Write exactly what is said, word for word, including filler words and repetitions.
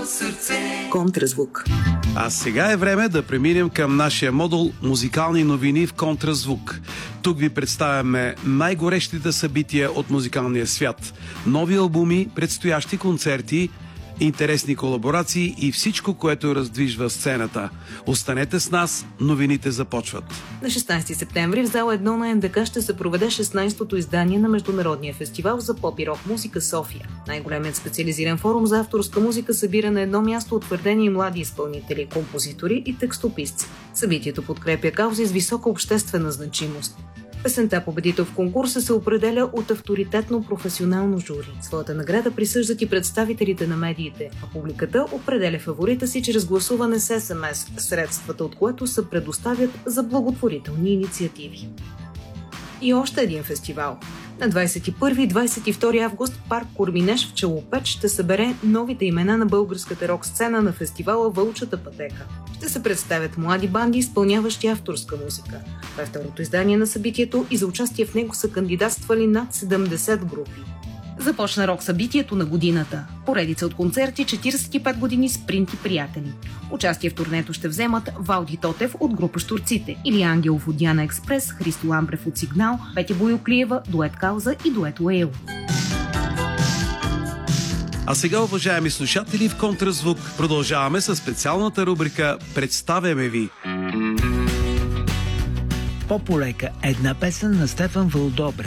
сърце. Контразвук. А сега е време да преминем към нашия модул музикални новини в Контразвук. Тук ви представяме най-горещите събития от музикалния свят. Нови албуми, предстоящи концерти, интересни колаборации и всичко, което раздвижва сцената. Останете с нас, новините започват. На шестнайсети септември в зала едно на ен де ка ще се проведе шестнайсетото издание на Международния фестивал за поп и рок музика София. Най-големият специализиран форум за авторска музика събира на едно място утвърдени и млади изпълнители, композитори и текстописци. Събитието подкрепя каузи с висока обществена значимост. Песента победител в конкурса се определя от авторитетно професионално жури. Своята награда присъждат и представителите на медиите, а публиката определя фаворита си чрез гласуване с ес ем ес, средствата от което се предоставят за благотворителни инициативи. И още един фестивал. На двайсет и първи и двайсет и втори август парк Корминеш в Челопеч ще събере новите имена на българската рок-сцена на фестивала Вълчата пътека. Ще се представят млади банди, изпълняващи авторска музика. Това е второто издание на събитието и за участие в него са кандидатствали над седемдесет групи. Започна рок-събитието на годината. Поредица от концерти, четирийсет и пет години спринт и приятели. Участие в турнето ще вземат Валди Тотев от група Щурците, Или Ангелов от Диана Експрес, Христо Ламбрев от Сигнал, Петя Боюклиева, дует Кауза и дует Уейл. А сега, уважаеми слушатели, в Контразвук продължаваме с специалната рубрика «Представяме ви». По-полека една песен на Стефан Вълдобрев.